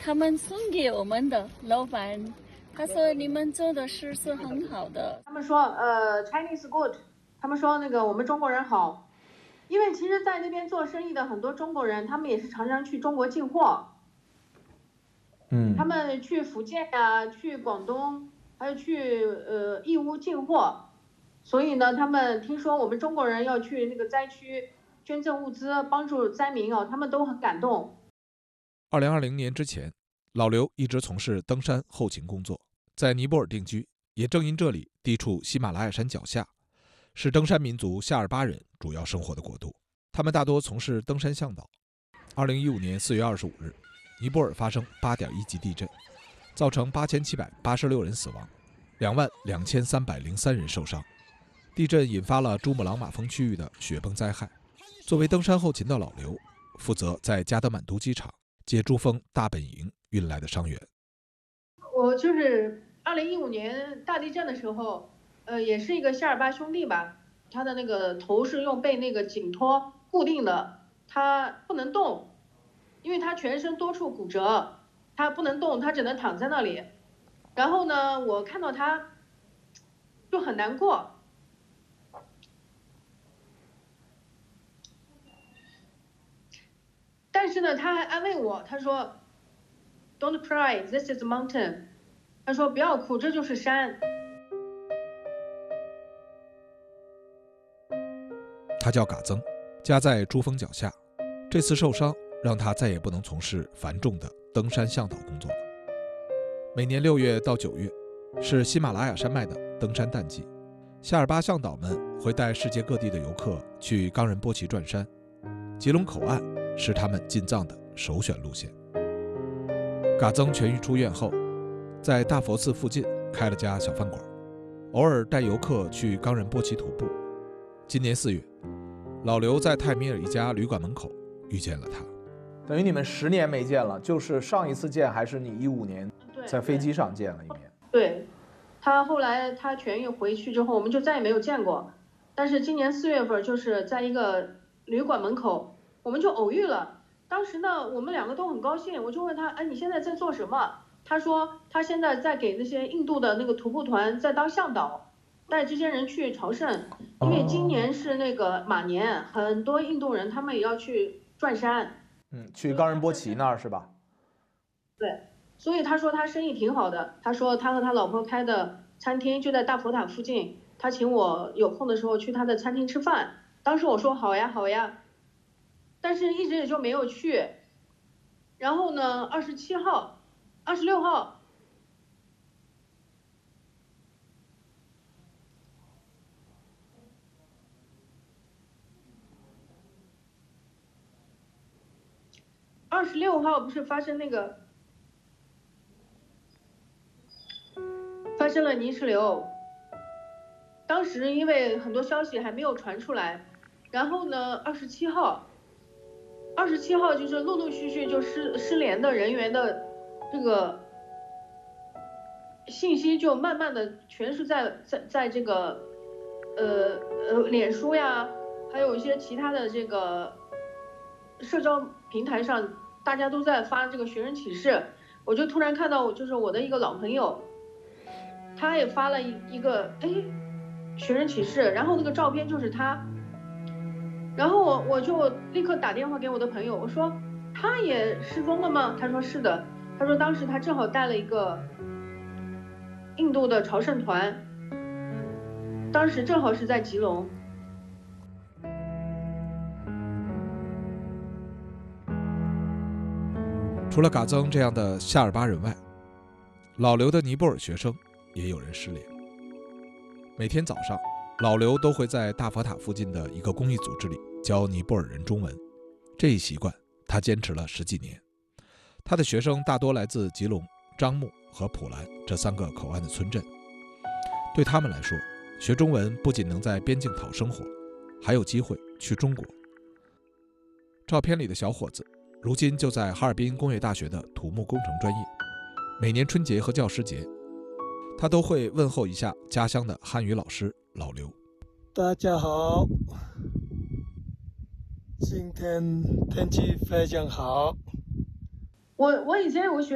他们送给我们的老板，他说你们做的事是很好的。 他们说Chinese good， 他们说那个我们中国人好，因为其实在那边做生意的很多中国人，他们也是常常去中国进货。他们去福建啊，去广东，还有去义乌进货，所以呢，他们听说我们中国人要去那个灾区捐赠物资，帮助灾民哦，他们都很感动。 2020年之前，老刘一直从事登山后勤工作，在尼泊尔定居，也正因这里地处喜马拉雅山脚下，是登山民族夏尔巴人主要生活的国度。他们大多从事登山向导。2015年4月25日，尼泊尔发生8.1级地震，造成8786人死亡，22303人受伤。地震引发了珠穆朗玛峰区域的雪崩灾害。作为登山后勤的老刘，负责在加德满都机场接珠峰大本营运来的伤员。 我就是2015年大地震的时候，也是一个夏尔巴兄弟吧，他的那个头是用被那个颈托固定的，他不能动，因为他全身多处骨折，他不能动，他只能躺在那里。然后呢，我看到他就很难过。但是呢，他还安慰我，他说 "Don't cry, this is a mountain." 他说不要哭，这就是山。 他叫嘎增，家在珠峰脚下。这次受伤让他再也不能从事繁重的登山向导工作了。每年6月到9月是喜马拉雅山脉的登山淡季，夏尔巴向导们会带世界各地的游客去冈仁波齐转山，吉隆口岸是他们进藏的首选路线。嘎增痊愈出院后，在大佛寺附近开了家小饭馆，偶尔带游客去冈仁波齐徒步。今年4月，老刘在泰米尔一家旅馆门口遇见了他。 等于你们10年没见了，就是上一次见还是你15年在飞机上见了一面。 对，他后来他痊愈回去之后，我们就再也没有见过。但是今年4月份，就是在一个旅馆门口，我们就偶遇了。当时呢，我们2个都很高兴，我就问他，哎，你现在在做什么？他说他现在在给那些印度的那个徒步团在当向导，带这些人去朝圣，因为今年是那个马年，很多印度人他们也要去转山。 去冈仁波齐那儿是吧？ 对，所以他说他生意挺好的。他说他和他老婆开的餐厅就在大佛塔附近，他请我有空的时候去他的餐厅吃饭。当时我说好呀好呀，但是一直也就没有去。然后呢，27号、26号。26号不是发生了泥石流，当时因为很多消息还没有传出来，然后呢27号就是陆陆续续就失联的人员的这个信息就慢慢的全是在这个脸书呀，还有一些其他的这个社交平台上，大家都在发这个寻人启事。我就突然看到，就是我的一个老朋友，他也发了一个寻人启事，然后那个照片就是他，然后我就立刻打电话给我的朋友，我说他也失踪了吗？他说是的，他说当时他正好带了一个印度的朝圣团，当时正好是在吉隆。 除了嘎增这样的夏尔巴人外，老刘的尼泊尔学生也有人失联。每天早上，老刘都会在大佛塔附近的一个公益组织里教尼泊尔人中文，这一习惯他坚持了10几年。他的学生大多来自吉隆、樟木和普兰这3个口岸的村镇。对他们来说，学中文不仅能在边境讨生活，还有机会去中国。照片里的小伙子如今就在哈尔滨工业大学的土木工程专业，每年春节和教师节，他都会问候一下家乡的汉语老师老刘。 大家好，今天天气非常好。 我以前有个学